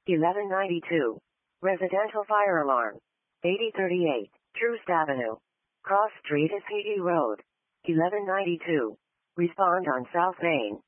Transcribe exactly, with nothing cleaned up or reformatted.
eleven ninety-two. Residential fire alarm. eighty thirty-eight. Troost Avenue. Cross Street is Haiti Road. eleven ninety-two. Respond on South Main.